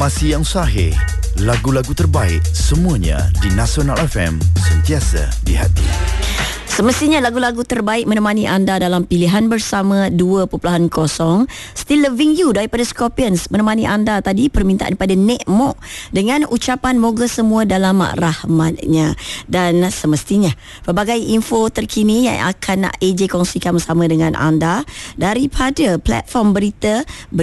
Informasi yang sahih, lagu-lagu terbaik, semuanya di Nasional FM, sentiasa di hati. Semestinya lagu-lagu terbaik menemani anda dalam pilihan bersama 2.0. Still Loving You daripada Scorpions menemani anda tadi, permintaan daripada Nek Mok dengan ucapan moga semua dalam rahmatnya. Dan semestinya pelbagai info terkini yang akan AJ kongsikan bersama dengan anda daripada platform berita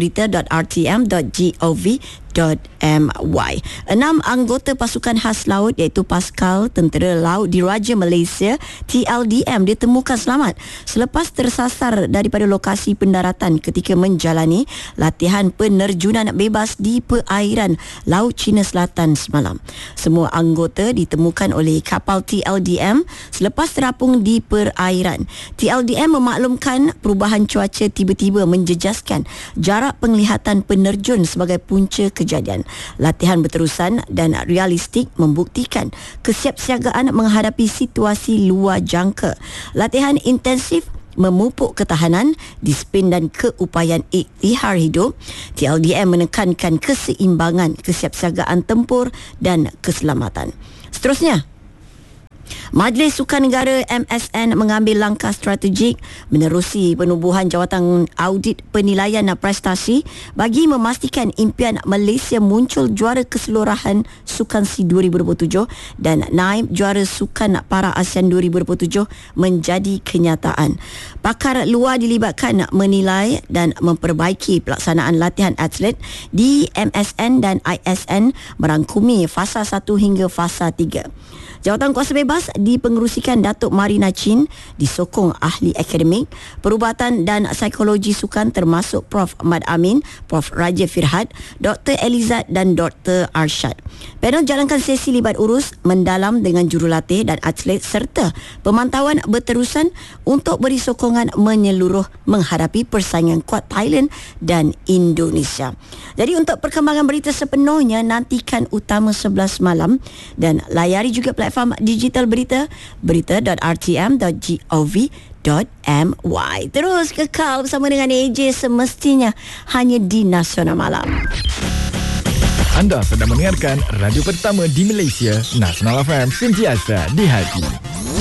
berita.rtm.gov.my. 6 anggota pasukan khas laut iaitu Paskal Tentera Laut Diraja Malaysia TLDM ditemukan selamat selepas tersasar daripada lokasi pendaratan ketika menjalani latihan penerjunan bebas di perairan Laut Cina Selatan semalam. Semua anggota ditemukan oleh kapal TLDM selepas terapung di perairan. TLDM memaklumkan perubahan cuaca tiba-tiba menjejaskan jarak penglihatan penerjun sebagai punca kejadian. Latihan berterusan dan realistik membuktikan kesiapsiagaan menghadapi situasi luar jangka. Latihan intensif memupuk ketahanan, disiplin dan keupayaan ikhtiar hidup. TLDM menekankan keseimbangan, kesiapsiagaan tempur dan keselamatan. Seterusnya, Majlis Sukan Negara MSN mengambil langkah strategik menerusi penubuhan jawatan audit penilaian prestasi bagi memastikan impian Malaysia muncul juara keseluruhan Sukan SEA 2027 dan naib juara Sukan Para ASEAN 2027 menjadi kenyataan. Pakar luar dilibatkan menilai dan memperbaiki pelaksanaan latihan atlet di MSN dan ISN merangkumi fasa 1 hingga fasa 3. Jawatan kuasa bebas dipengerusikan Datuk Marina Chin, disokong ahli akademik, perubatan dan psikologi sukan termasuk Prof. Ahmad Amin, Prof. Raja Firhad, Dr. Elizad dan Dr. Arshad. Panel jalankan sesi libat urus mendalam dengan jurulatih dan atlet serta pemantauan berterusan untuk beri sokongan menyeluruh menghadapi persaingan kuat Thailand dan Indonesia. Jadi untuk perkembangan berita sepenuhnya nantikan utama 11 malam dan layari juga platform digital berita berita.rtm.gov.my. Terus kekal bersama dengan AJ semestinya hanya di Nasional Malam. Anda sedang mendengarkan radio pertama di Malaysia, Nasional FM, sentiasa di hati.